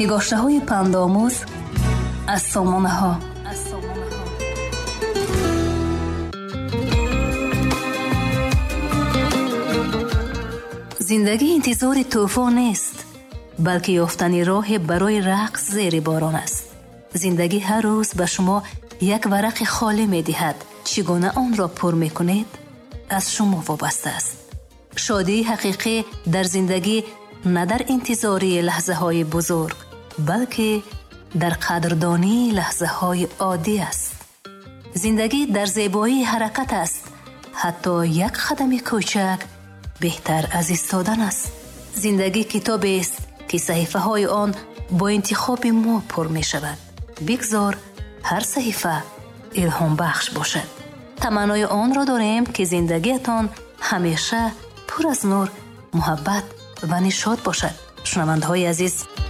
نگاشته‌های پندآموز از سامانه‌ها. زندگی انتظار طوفان نیست، بلکه یافتن راه برای رقص زیر باران است. زندگی هر روز به شما یک ورق خالی می‌دهد. چگونه آن را پر می‌کنید از شما وابسته است. شادی حقیقی در زندگی نه در انتظاری لحظه‌های بزرگ، بلکه در قدردانی لحظه‌های عادی است. زندگی در زیبایی حرکت است. حتی یک قدم کوچک بهتر از ایستادن است. زندگی کتابی است که صحیفه‌های آن با انتخاب ما پر می‌شود. بگذار هر صحیفه الهام بخش باشد. تمنای آن را داریم که زندگیتان همیشه پر از نور، محبت و نشاط باشد. شنونده‌های عزیز،